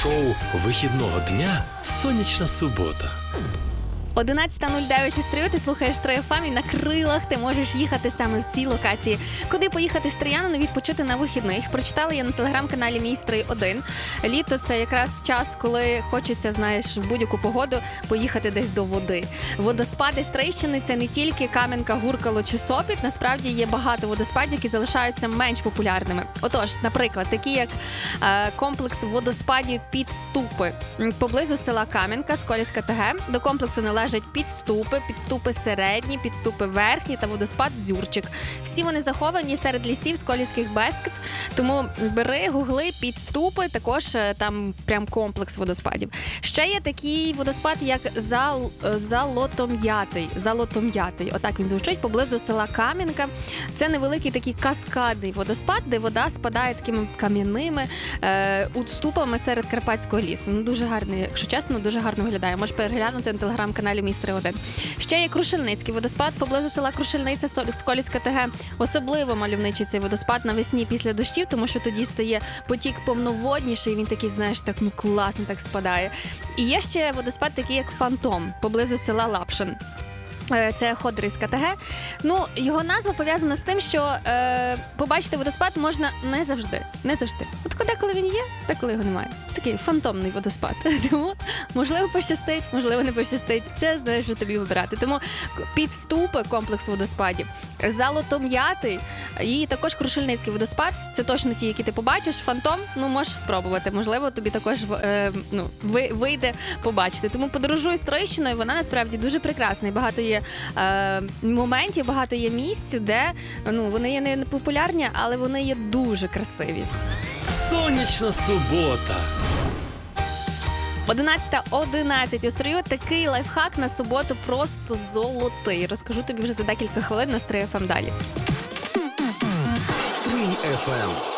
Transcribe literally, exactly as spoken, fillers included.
шоу вихідного дня «Сонячна субота». одинадцята нуль дев'ять у Стрию, ти слухаєш Стрий еф ем, і на крилах ти можеш їхати саме в цій локації. Куди поїхати з Троянином відпочити на вихідних? Прочитала я на телеграм-каналі Мій Стрий один. Літо – це якраз час, коли хочеться, знаєш, в будь-яку погоду поїхати десь до води. Водоспади Стрийщини – це не тільки Кам'янка, Гуркало чи Сопіт. Насправді є багато водоспадів, які залишаються менш популярними. Отож, наприклад, такі як е, комплекс водоспадів Підступи. Поблизу села Кам'янка, Сколівська ТГ. До комплексу належить підступи, підступи середні, підступи верхні та водоспад Дзюрчик. Всі вони заховані серед лісів Сколівських Бескид, тому бери, гугли, підступи, також там прям комплекс водоспадів. Ще є такий водоспад, як Зал, Залотом'ятий. Залотом'ятий, отак він звучить, поблизу села Кам'янка. Це невеликий такий каскадний водоспад, де вода спадає такими кам'яними е, уступами серед Карпатського лісу. Ну, дуже гарний, якщо чесно, дуже гарно виглядає. Можеш переглянути на телеграм-каналі Мій Стрий один. Ще є Крушельницький водоспад поблизу села Крушельниця, Сколівська ТГ. Особливо мальовничий цей водоспад навесні після дощів, тому що тоді стає потік повноводніший, він такий, знаєш, так ну класно так спадає. І є ще водоспад такий, як Фантом, поблизу села Лапшин. Це Ходорівська ТГ. Ну, його назва пов'язана з тим, що е, побачити водоспад можна не завжди. Не завжди. От коли він є, так коли його немає. Такий фантомний водоспад. Тому, можливо, пощастить, можливо, не пощастить. Це, знаєш, що тобі вибирати. Тому підступи, комплекс водоспадів, Залотом'ятий і також Крушельницький водоспад. Це точно ті, які ти побачиш. Фантом, ну, можеш спробувати. Можливо, тобі також е, ну, вийде побачити. Тому подорожуй з Троєщиною, вона насправді дуже прекрасна. І багато є Е, моментів, багато є місць, де ну, вони є не популярні, але вони є дуже красиві. «Сонячна субота». одинадцята одинадцять у Стрию. Такий лайфхак на суботу просто золотий. Розкажу тобі вже за декілька хвилин на Стрий еф ем далі. Стрий еф ем.